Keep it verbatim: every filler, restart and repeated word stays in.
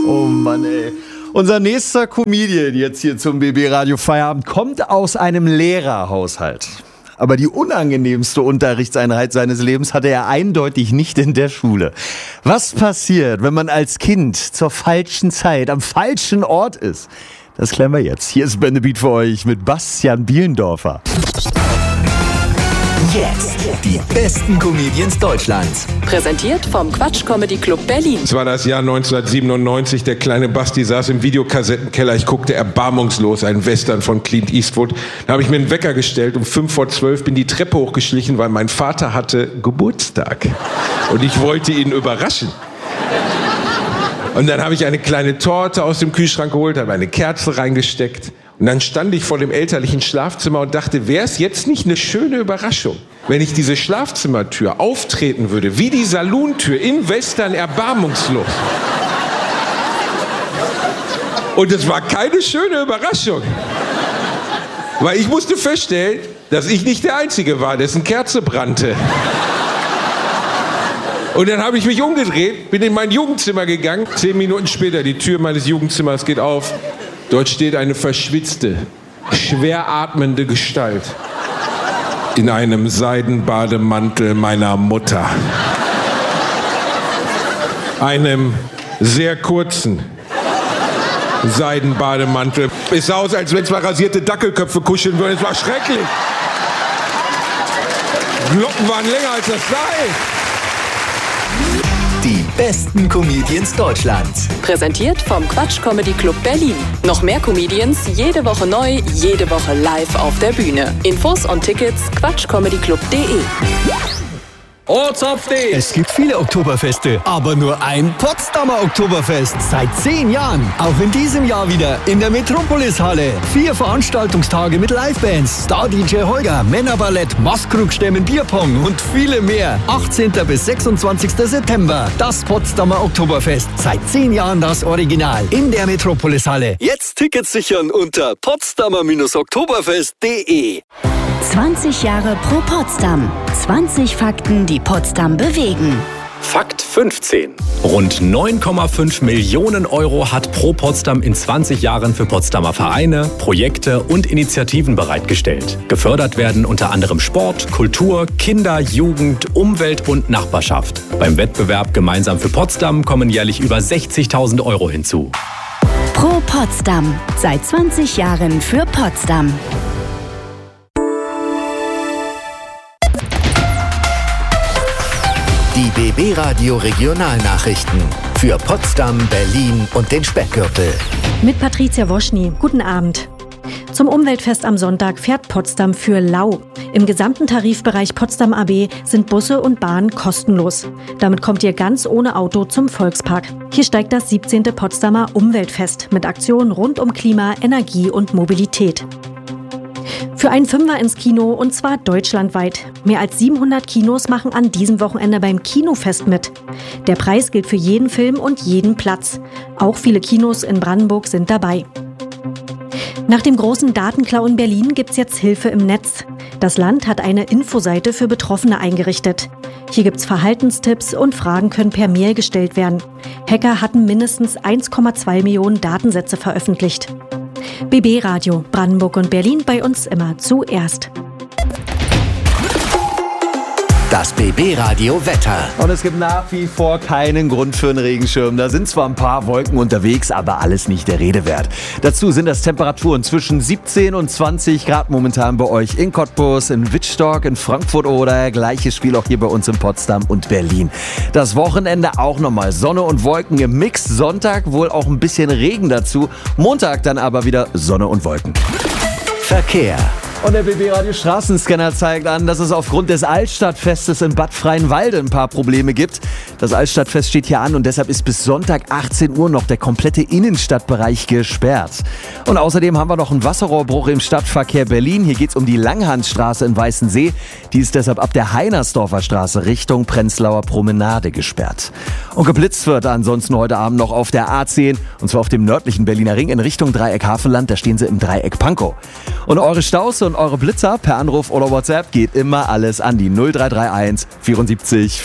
Oh Mann, ey. Unser nächster Comedian jetzt hier zum B B Radio Feierabend kommt aus einem Lehrerhaushalt. Aber die unangenehmste Unterrichtseinheit seines Lebens hatte er eindeutig nicht in der Schule. Was passiert, wenn man als Kind zur falschen Zeit am falschen Ort ist? Das klären wir jetzt. Hier ist Ben the Beat für euch mit Bastian Bielendorfer. Jetzt die besten Comedians Deutschlands. Präsentiert vom Quatsch Comedy Club Berlin. Es war das Jahr neunzehnhundertsiebenundneunzig. Der kleine Basti saß im Videokassettenkeller. Ich guckte erbarmungslos einen Western von Clint Eastwood. Da habe ich mir einen Wecker gestellt. Um fünf vor zwölf bin die Treppe hochgeschlichen, weil mein Vater hatte Geburtstag. Und ich wollte ihn überraschen. Und dann habe ich eine kleine Torte aus dem Kühlschrank geholt, habe eine Kerze reingesteckt. Und dann stand ich vor dem elterlichen Schlafzimmer und dachte, wäre es jetzt nicht eine schöne Überraschung, wenn ich diese Schlafzimmertür auftreten würde, wie die Salontür im Western erbarmungslos. Und es war keine schöne Überraschung. Weil ich musste feststellen, dass ich nicht der Einzige war, dessen Kerze brannte. Und dann habe ich mich umgedreht, bin in mein Jugendzimmer gegangen. Zehn Minuten später, die Tür meines Jugendzimmers geht auf. Dort steht eine verschwitzte, schwer atmende Gestalt in einem Seidenbademantel meiner Mutter. Einem sehr kurzen Seidenbademantel. Es sah aus, als wenn zwei rasierte Dackelköpfe kuscheln würden. Es war schrecklich. Glocken waren länger als das Seil. Die besten Comedians Deutschlands. Präsentiert vom Quatsch Comedy Club Berlin. Noch mehr Comedians, jede Woche neu, jede Woche live auf der Bühne. Infos und Tickets quatschcomedyclub punkt de. Es gibt viele Oktoberfeste, aber nur ein Potsdamer Oktoberfest. Seit zehn Jahren. Auch in diesem Jahr wieder in der Metropolis-Halle. Vier Veranstaltungstage mit Livebands, Star-D J Holger, Männerballett, Maskrugstämmen, Bierpong und viele mehr. achtzehnten bis sechsundzwanzigsten September. Das Potsdamer Oktoberfest. Seit zehn Jahren das Original. In der Metropolis-Halle. Jetzt Tickets sichern unter potsdamer oktoberfest punkt de. zwanzig Jahre Pro Potsdam. zwanzig Fakten, die Potsdam bewegen. Fakt fünfzehn. Rund neun Komma fünf Millionen Euro hat Pro Potsdam in zwanzig Jahren für Potsdamer Vereine, Projekte und Initiativen bereitgestellt. Gefördert werden unter anderem Sport, Kultur, Kinder, Jugend, Umwelt und Nachbarschaft. Beim Wettbewerb Gemeinsam für Potsdam kommen jährlich über sechzigtausend Euro hinzu. Pro Potsdam. Seit zwanzig Jahren für Potsdam. Die B B Radio Regionalnachrichten für Potsdam, Berlin und den Speckgürtel. Mit Patricia Woschny. Guten Abend. Zum Umweltfest am Sonntag fährt Potsdam für lau. Im gesamten Tarifbereich Potsdam A B sind Busse und Bahnen kostenlos. Damit kommt ihr ganz ohne Auto zum Volkspark. Hier steigt das siebzehnte Potsdamer Umweltfest mit Aktionen rund um Klima, Energie und Mobilität. Für einen Fünfer ins Kino und zwar deutschlandweit. Mehr als siebenhundert Kinos machen an diesem Wochenende beim Kinofest mit. Der Preis gilt für jeden Film und jeden Platz. Auch viele Kinos in Brandenburg sind dabei. Nach dem großen Datenklau in Berlin gibt's jetzt Hilfe im Netz. Das Land hat eine Infoseite für Betroffene eingerichtet. Hier gibt's Verhaltenstipps und Fragen können per Mail gestellt werden. Hacker hatten mindestens eins Komma zwei Millionen Datensätze veröffentlicht. B B Radio, Brandenburg und Berlin bei uns immer zuerst. Das B B Radio Wetter. Und es gibt nach wie vor keinen Grund für einen Regenschirm. Da sind zwar ein paar Wolken unterwegs, aber alles nicht der Rede wert. Dazu sind das Temperaturen zwischen siebzehn und zwanzig Grad momentan bei euch in Cottbus, in Wittstock, in Frankfurt oder gleiches Spiel auch hier bei uns in Potsdam und Berlin. Das Wochenende auch nochmal Sonne und Wolken im Mix. Sonntag wohl auch ein bisschen Regen dazu. Montag dann aber wieder Sonne und Wolken. Verkehr. Und der B B Radio Straßenscanner zeigt an, dass es aufgrund des Altstadtfestes in Bad Freienwalde ein paar Probleme gibt. Das Altstadtfest steht hier an und deshalb ist bis Sonntag achtzehn Uhr noch der komplette Innenstadtbereich gesperrt. Und außerdem haben wir noch einen Wasserrohrbruch im Stadtverkehr Berlin. Hier geht es um die Langhandstraße in Weißensee. Die ist deshalb ab der Heinersdorfer Straße Richtung Prenzlauer Promenade gesperrt. Und geblitzt wird ansonsten heute Abend noch auf der A zehn und zwar auf dem nördlichen Berliner Ring in Richtung Dreieck Hafenland. Da stehen sie im Dreieck Pankow. Und eure Staus und eure Blitzer per Anruf oder WhatsApp geht immer alles an die null drei drei eins vierundsiebzig